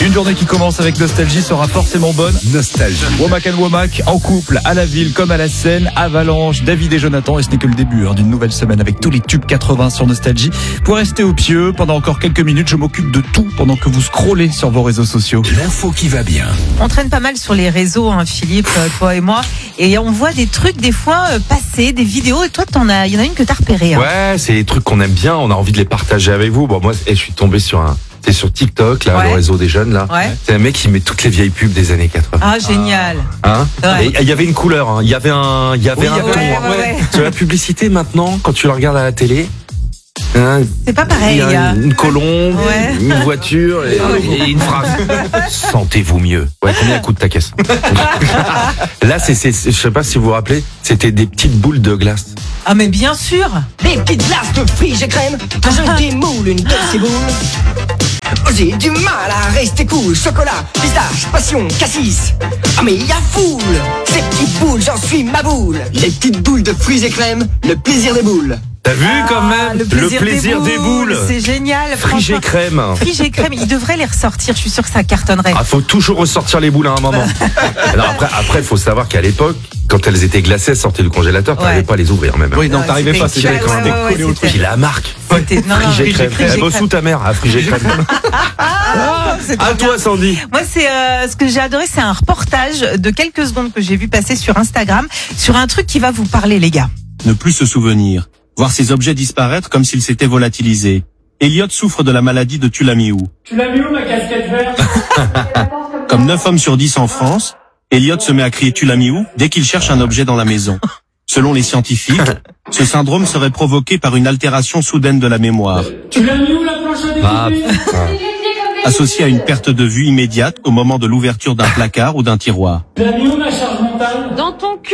Une journée qui commence avec nostalgie sera forcément bonne. Nostalgie. Womack and Womack en couple à la ville comme à la scène. Avalanche, David et Jonathan. Et ce n'est que le début d'une nouvelle semaine avec tous les tubes 80 sur Nostalgie. Pour rester au pieu, pendant encore quelques minutes, je m'occupe de tout pendant que vous scrollez sur vos réseaux sociaux. L'info qui va bien. On traîne pas mal sur les réseaux, Philippe, toi et moi. Et on voit des trucs des fois passer, des vidéos. Et toi, il y en a une que t'as repérée. Ouais, c'est des trucs qu'on aime bien. On a envie de les partager avec vous. Bon, moi, je suis tombé c'est sur TikTok, là, Ouais. le réseau des jeunes, là. Ouais. C'est un mec qui met toutes les vieilles pubs des années 80. Ah, génial. Hein? Ouais. Et il y avait une couleur, hein. Il y avait un ton. ouais. Sur la publicité, maintenant, quand tu la regardes à la télé, hein, C'est pas pareil. il y a une colombe, Ouais. une voiture et une phrase. Sentez-vous mieux. Ouais, combien coûte ta caisse? Là, je sais pas si vous vous rappelez, c'était des petites boules de glace. Ah, mais bien sûr. Des petites glaces de frige et crème, je démoule une Dulce boule. Oh, j'ai du mal à rester cool. Chocolat, pistache, passion, cassis. Ah mais y a foule. Ces petites boules, j'en suis ma boule. Les petites boules de fruits et crème, le plaisir des boules. T'as vu quand même? Le plaisir des boules. C'est génial. Frige et franchement. crème. Frige et crème, ils devraient les ressortir. Je suis sûre que ça cartonnerait. Ah, faut toujours ressortir les boules à un moment. Alors après, faut savoir qu'à l'époque, quand elles étaient glacées, elles sortaient du congélateur, t'arrivais Ouais. pas à les ouvrir même. Oui, non, t'arrivais C'était pas. exprès, C'était ouais, ouais, collé au ouais, truc. Puis la marque. C'était- non, non, Frige et crème. Frige et Elle bosse crème. où ta mère? À Frige et crème. C'est À trop bien. toi, Sandy. Moi, c'est ce que j'ai adoré, c'est un reportage de quelques secondes que j'ai vu passer sur Instagram sur un truc qui va vous parler, les gars. Ne plus se souvenir, voir ces objets disparaître comme s'ils s'étaient volatilisés. Elliot souffre de la maladie de Tulamiou. Tu l'as mis où ma casquette verte? Comme 9 hommes sur 10 en France, Elliot se met à crier Tulamiou dès qu'il cherche un objet dans la maison. Selon les scientifiques, ce syndrome serait provoqué par une altération soudaine de la mémoire, Tu l'as mis où la planche à découper? associée à une perte de vue immédiate au moment de l'ouverture d'un placard ou d'un tiroir. Tu l'as mis où ma charge mentale? Dans ton cul.